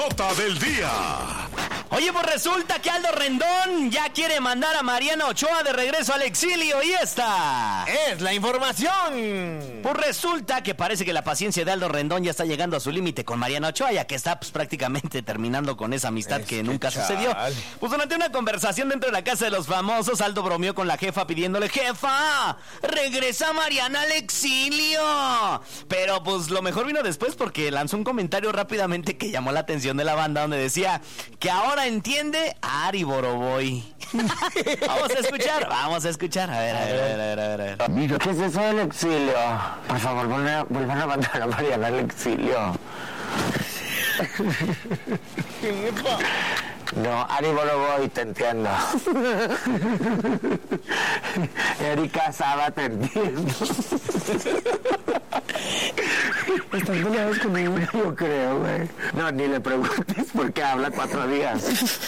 Nota del día. Oye, pues resulta que Aldo Rendón ya quiere mandar a Mariana Ochoa de regreso al exilio y esta es la información. Pues resulta que parece que la paciencia de Aldo Rendón ya está llegando a su límite con Mariana Ochoa, ya que está pues prácticamente terminando con esa amistad que nunca sucedió. Pues durante una conversación dentro de la casa de los famosos, Aldo bromeó con la jefa pidiéndole: jefa, regresa Mariana al exilio. Pero pues lo mejor vino después, porque lanzó un comentario rápidamente que llamó la atención de la banda, donde decía que ahora entiende a Ari Boroboy. Vamos a escuchar. A ver. Mira, ¿qué es eso del exilio? Por favor, vuelvan a mandar a Mariana al exilio. No, Ari Boroboy, te entiendo. Erika Saba, te entiendo. ¿Están peleados conmigo? Yo creo, güey. No, ni le preguntes porque habla 4 días.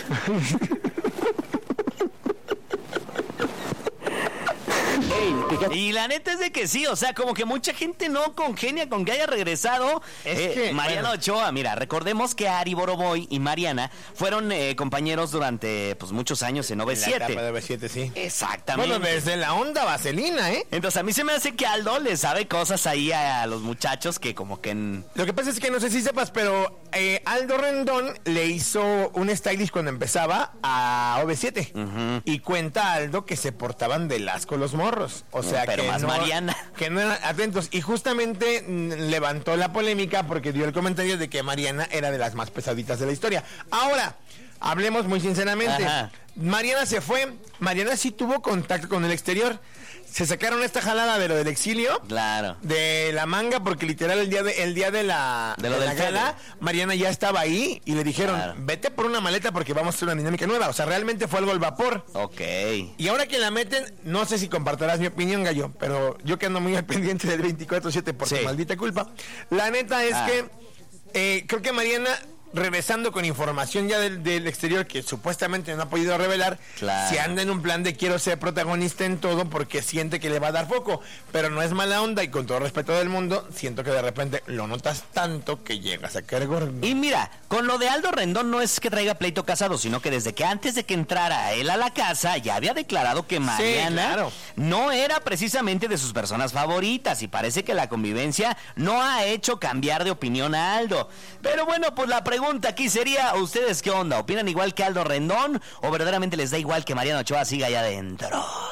Y la neta es de que sí, o sea, como que mucha gente no congenia con que haya regresado Mariana Ochoa. Mira, recordemos que Ari Boroboy y Mariana fueron compañeros durante pues muchos años en OV7. En la etapa de OV7, sí. Exactamente. Bueno, desde la onda vaselina, ¿eh? Entonces a mí se me hace que Aldo le sabe cosas ahí a los muchachos que como que... Lo que pasa es que no sé si sepas, pero Aldo Rendón le hizo un stylist cuando empezaba a OV7. Uh-huh. Y cuenta Aldo que se portaban de asco los morros. O sea, pero que más no, Mariana. Que no eran atentos. Y justamente levantó la polémica porque dio el comentario de que Mariana era de las más pesaditas de la historia. Ahora, hablemos muy sinceramente. Ajá. Mariana se fue. Mariana sí tuvo contacto con el exterior. Se sacaron esta jalada de lo del exilio. Claro. De la manga, porque literal el día de la gala, Mariana ya estaba ahí y le dijeron, claro, vete por una maleta porque vamos a hacer una dinámica nueva. O sea, realmente fue algo al vapor. Ok. Y ahora que la meten, no sé si compartirás mi opinión, Gallo, pero yo que ando muy al pendiente del 24/7 por tu maldita culpa. La neta es que creo que Mariana, regresando con información ya del exterior que supuestamente no ha podido revelar, claro, si anda en un plan de quiero ser protagonista en todo porque siente que le va a dar foco, pero no es mala onda y con todo respeto del mundo, siento que de repente lo notas tanto que llegas a caer gordo. Y mira, con lo de Aldo Rendón no es que traiga pleito casado, sino que desde que antes de que entrara él a la casa ya había declarado que Mariana no era precisamente de sus personas favoritas y parece que la convivencia no ha hecho cambiar de opinión a Aldo. Pero bueno, pues la pregunta aquí sería, ¿ustedes qué onda? ¿Opinan igual que Aldo Rendón o verdaderamente les da igual que Mariana Ochoa siga allá adentro?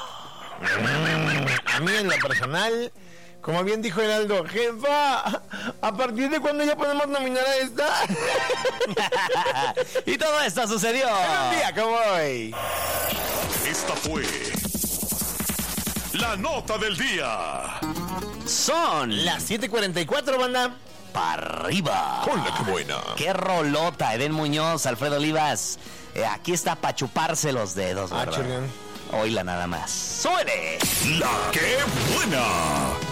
A mí en lo personal, como bien dijo el Aldo, jefa, ¿a partir de cuándo ya podemos nominar a esta? Y todo esto sucedió un día como hoy. Esta fue la nota del día. Son las 7:44, banda. Para arriba. ¡Hola, qué buena! ¡Qué rolota! Eden Muñoz, Alfredo Olivas. Aquí está para chuparse los dedos, ¿verdad? Oíla nada más. ¡Súbele! ¡La qué buena!